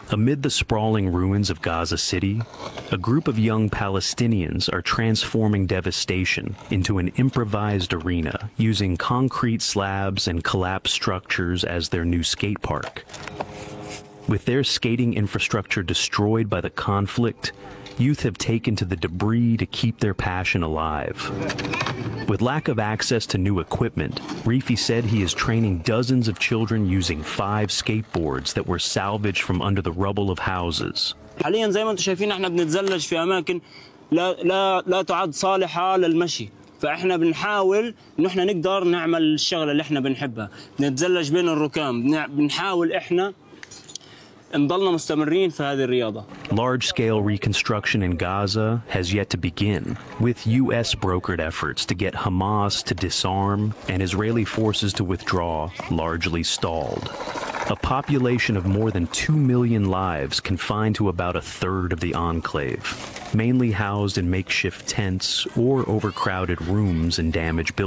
Amid the sprawling ruins of Gaza City, a group of young Palestinians are transforming devastation into an improvised arena using concrete slabs and collapsed structures as their new skate park. With their skating infrastructure destroyed by the conflict, youth have taken to the debris to keep their passion alive. With lack of access to new equipment, Rifi said he is training dozens of children using 5 skateboards that were salvaged from under the rubble of houses. حاليا زي ما انتم شايفين احنا بنتزلج في اماكن لا تعد صالحة للمشي، فاحنا بنحاول ان احنا نقدر نعمل الشغلة اللي احنا بنحبها، نتزلج بين الركام، بنحاول احنا نضلنا مستمرين في هذه الرياضة. Large-scale reconstruction in Gaza has yet to begin, with U.S. brokered efforts to get Hamas to disarm and Israeli forces to withdraw largely stalled. A population of more than 2 million lives confined to about a third of the enclave, mainly housed in makeshift tents or overcrowded rooms in damaged buildings.